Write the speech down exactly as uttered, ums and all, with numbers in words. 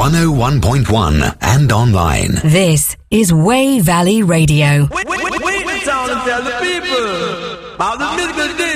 one oh one point one and online. This is Way Valley Radio. Wait, wait, wait, wait, wait, and tell the people about the musical